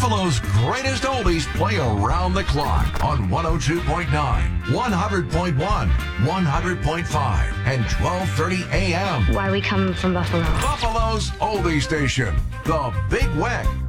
Buffalo's greatest oldies play around the clock on 102.9, 100.1, 100.5, and 1230 a.m. Why we come from Buffalo. Buffalo's oldie station, The Big Weck.